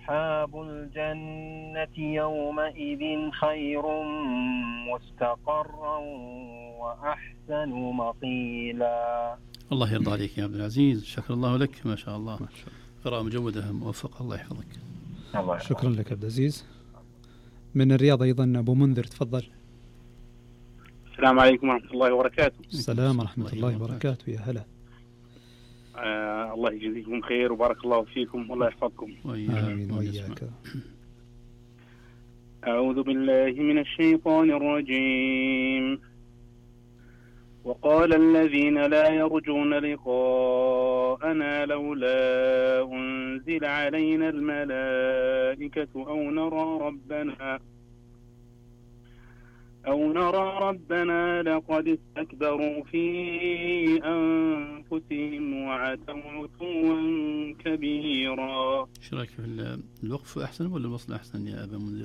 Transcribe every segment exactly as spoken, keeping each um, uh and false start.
أصحاب الجنة يومئذ خير مستقرا وأحسن مقيلا. الله يرضى عليك يا عبد العزيز، شكر الله لك، ما شاء الله، قراءة مجودة موفقة، الله يحفظك. الله شكرا لك عبد العزيز. من الرياض أيضا أبو منذر، تفضل. السلام عليكم ورحمة الله وبركاته. السلام ورحمة الله وبركاته، يا هلا. آه الله يجزيكم خير وبارك الله فيكم والله يحفظكم. آمين وإياك. أعوذ بالله من الشيطان الرجيم. وقال الذين لا يرجون لقاءنا لولا أنزل علينا الملائكة أو نرى ربنا أو نرى ربنا لقد استكبروا في أنفسهم وعتوا عتوا كبيرا. ايش رايك في الوقف أحسن ولا الوصل أحسن يا أبا منذر؟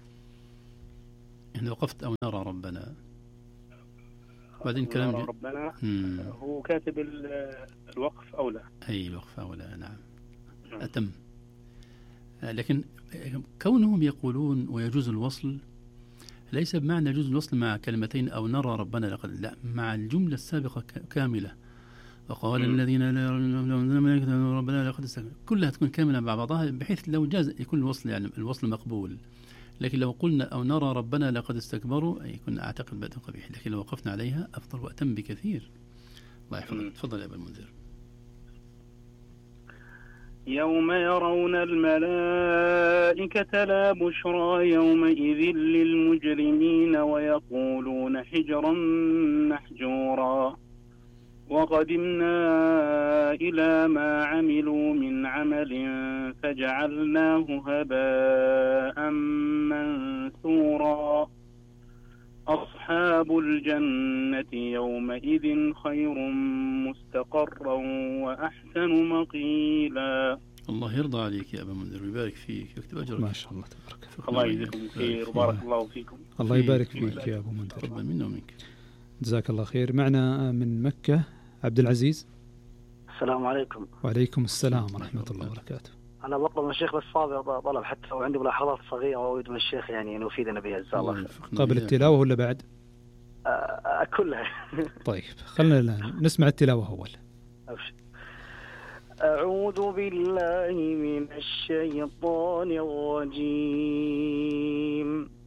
إحنا وقفت أو نرى ربنا بعدين كلام نرى ربنا. مم. هو كاتب الوقف أولى. أي الوقف أولى، نعم أتم. لكن كونهم يقولون ويجوز الوصل ليس بمعنى يجوز الوصل مع كلمتين أو نرى ربنا لقد، لا، مع الجملة السابقة كاملة. وقال الذين لا يرجون ربنا لقد استكبروا، كلها تكون كاملة مع بعضها، بحيث لو جاز يكون الوصل يعني الوصل مقبول. لكن لو قلنا أو نرى ربنا لقد استكبروا يكون أعتقد بدء قبيح، لكن لو وقفنا عليها أفضل وأتم بكثير. الله يحفظك. تفضل يا أبا المنذر. يوم يرون الملائكة لا بشرى يومئذ للمجرمين ويقولون حجرا محجورا. وقدمنا إلى ما عملوا من عمل فجعلناه هباء منثورا. أصحاب الجنة يومئذ خير مستقرا وأحسن مقيلا. الله يرضى عليك يا أبا منذر ويبارك فيك ويكتب أجرك. ما شاء الله تبارك. الله يجزيكم خير وبارك الله فيكم. الله يبارك فيك يا أبو منذر. تفضل منا ومنك. جزاك الله خير. معنا من مكة عبد العزيز. السلام عليكم. وعليكم السلام ورحمة الله وبركاته. أنا بطلب من الشيخ بس فاضي طلب حتى لو عندي ملاحظات صغيرة وأريد من الشيخ يعني أن يفيدنا بها جزاه الله خير. قبل التلاوة ولا بعد؟ أه كلها. طيب خلنا نسمع التلاوة أول. أبشر. أعوذ بالله من الشيطان الرجيم.